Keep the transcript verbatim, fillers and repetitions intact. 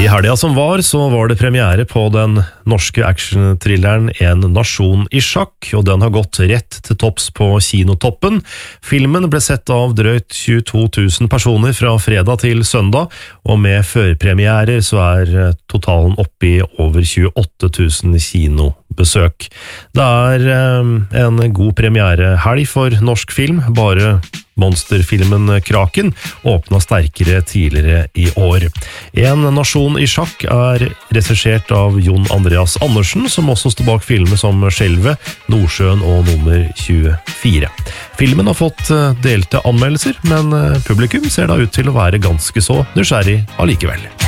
I helga som var, så var det premiere på den norske action-thrilleren En nasjon i sjakk, og den har gått rett til topps på kinotoppen. Filmen ble sett av drøyt tjueto tusen personer fra fredag til søndag, og med førpremierer så er totalen oppe i over tjueåtte tusen kinobesøk. Det er en god premierehelg for norsk film, bare monsterfilmen Kraken åpnet sterkere tidligere i år. En nasjon i sjakk er regissert av Jon Andreas Andersen, som også står bak filmer som Skjelvet, Nordsjøen og nummer tjuefire. Filmen har fått delte anmeldelser, men publikum ser da ut til å være ganske så nysgjerrig allikevel.